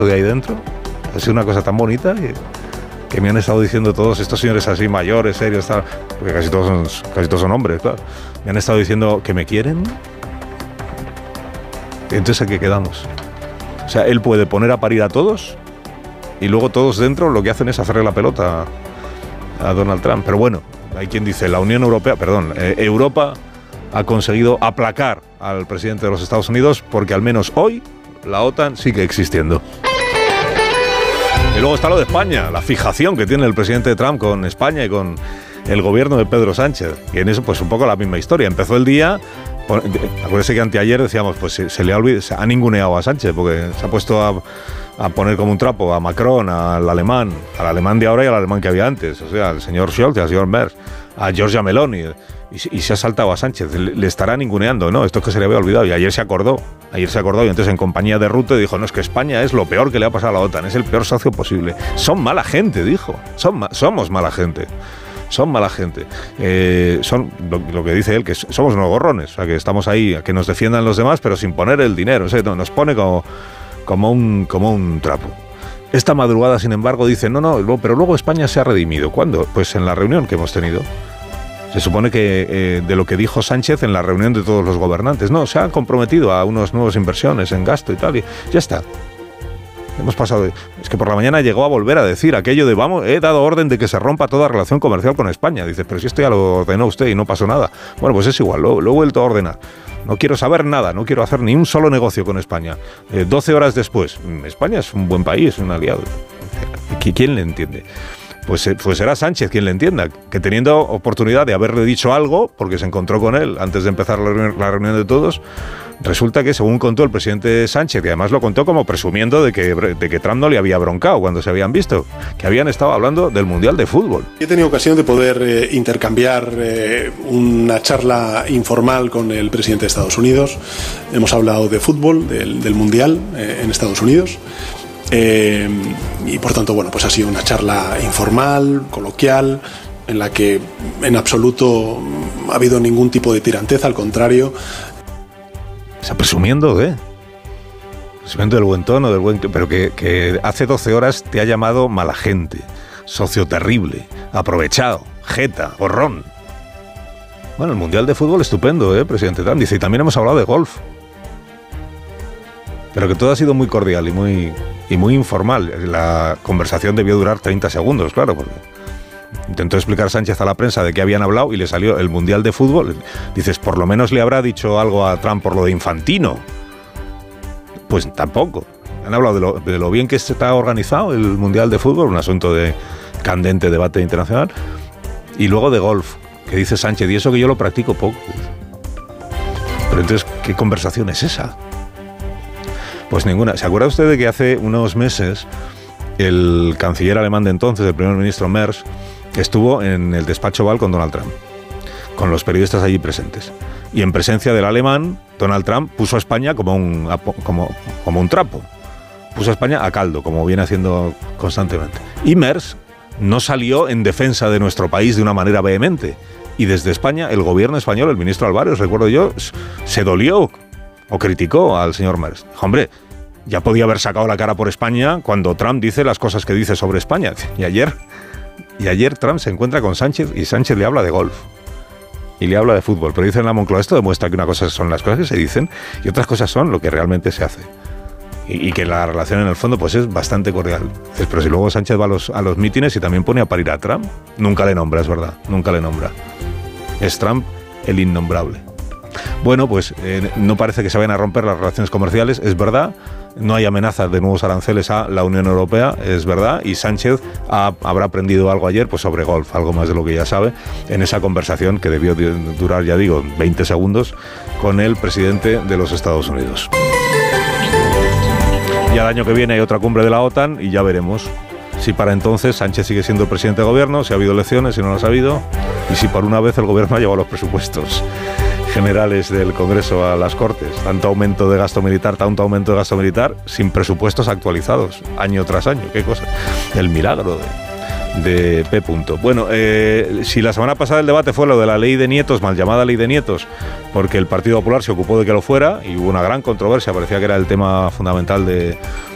de ahí dentro. Ha sido una cosa tan bonita que me han estado diciendo todos estos señores así mayores, serios, tal, porque casi todos son hombres, claro. Me han estado diciendo que me quieren. Entonces, ¿a qué quedamos? O sea, él puede poner a parir a todos y luego todos dentro lo que hacen es hacerle la pelota a Donald Trump. Pero bueno, hay quien dice, Europa ha conseguido aplacar al presidente de los Estados Unidos porque al menos hoy la OTAN sigue existiendo. Y luego está lo de España, la fijación que tiene el presidente Trump con España y con el gobierno de Pedro Sánchez. Y en eso, pues un poco la misma historia. Empezó el día, acuérdese que anteayer decíamos, pues se ha ninguneado a Sánchez, porque se ha puesto a poner como un trapo a Macron, al alemán de ahora y al alemán que había antes, o sea, al señor Scholz, al señor Merz, a Giorgia Meloni, y se ha saltado a Sánchez. Le estará ninguneando, ¿no? Esto es que se le había olvidado, y ayer se acordó, y entonces en compañía de Rutte dijo, no, es que España es lo peor que le ha pasado a la OTAN, es el peor socio posible. Son mala gente, dijo, somos mala gente. Son mala gente. Son lo que dice él, que somos unos gorrones, o sea, que estamos ahí a que nos defiendan los demás, pero sin poner el dinero, o sea, nos pone como un trapo. Esta madrugada, sin embargo, dice, pero luego España se ha redimido. ¿Cuándo? Pues en la reunión que hemos tenido. Se supone que de lo que dijo Sánchez en la reunión de todos los gobernantes. No, se han comprometido a unas nuevas inversiones en gasto y tal, y ya está. Hemos pasado. Es que por la mañana llegó a volver a decir aquello de, he dado orden de que se rompa toda relación comercial con España. Dice, pero si esto ya lo ordenó usted y no pasó nada. Bueno, pues es igual, lo he vuelto a ordenar. No quiero saber nada, no quiero hacer ni un solo negocio con España. 12 horas después, España es un buen país, un aliado. ¿Quién le entiende? Pues será Sánchez quien le entienda, que teniendo oportunidad de haberle dicho algo, porque se encontró con él antes de empezar la reunión de todos, resulta que, según contó el presidente Sánchez, y además lo contó como presumiendo de que Trump no le había broncado cuando se habían visto, que habían estado hablando del Mundial de Fútbol. He tenido ocasión de poder intercambiar una charla informal con el presidente de Estados Unidos. Hemos hablado de fútbol, del Mundial en Estados Unidos. Y por tanto, pues ha sido una charla informal, coloquial, en la que en absoluto ha habido ningún tipo de tiranteza, al contrario. Está presumiendo del buen tono, pero que hace 12 horas te ha llamado mala gente, socio terrible, aprovechado, jeta, gorrón. Bueno, el Mundial de Fútbol estupendo, presidente Trump. Dice, y también hemos hablado de golf. Pero que todo ha sido muy cordial y muy informal. La conversación debió durar 30 segundos, claro, porque intentó explicar Sánchez a la prensa de qué habían hablado y le salió el Mundial de Fútbol. Dices, por lo menos le habrá dicho algo a Trump por lo de Infantino. Pues tampoco. Han hablado de lo bien que está organizado el Mundial de Fútbol, un asunto de candente debate internacional, y luego de golf, que dice Sánchez, y eso que yo lo practico poco. Pero entonces, ¿qué conversación es esa? Pues ninguna. ¿Se acuerda usted de que hace unos meses el canciller alemán de entonces, el primer ministro Merz, estuvo en el despacho Oval con Donald Trump, con los periodistas allí presentes? Y en presencia del alemán, Donald Trump puso a España como un trapo. Puso a España a caldo, como viene haciendo constantemente. Y Merz no salió en defensa de nuestro país de una manera vehemente. Y desde España, el gobierno español, el ministro Álvarez, recuerdo yo, se dolió o criticó al señor Merz. Dijo, hombre, ya podía haber sacado la cara por España cuando Trump dice las cosas que dice sobre España. Y ayer Trump se encuentra con Sánchez y Sánchez le habla de golf y le habla de fútbol. Pero dice en la Moncloa, esto demuestra que una cosa son las cosas que se dicen y otras cosas son lo que realmente se hace. Y que la relación en el fondo pues es bastante cordial. Dices, pero si luego Sánchez va a los mítines y también pone a parir a Trump, nunca le nombra, es verdad, nunca le nombra. Es Trump el innombrable. Bueno, pues no parece que se vayan a romper las relaciones comerciales, es verdad. No hay amenazas de nuevos aranceles a la Unión Europea, es verdad. Y Sánchez habrá aprendido algo ayer pues sobre golf, algo más de lo que ya sabe, en esa conversación que debió durar, ya digo, 20 segundos con el presidente de los Estados Unidos. Ya el año que viene hay otra cumbre de la OTAN y ya veremos si para entonces Sánchez sigue siendo el presidente de gobierno, si ha habido elecciones, si no las ha habido, y si por una vez el gobierno ha llevado los presupuestos generales del Congreso a las Cortes. Tanto aumento de gasto militar sin presupuestos actualizados, año tras año. Qué cosa. El milagro de P. Bueno, si la semana pasada el debate fue lo de la ley de nietos, mal llamada ley de nietos, porque el Partido Popular se ocupó de que lo fuera y hubo una gran controversia, parecía que era el tema fundamental de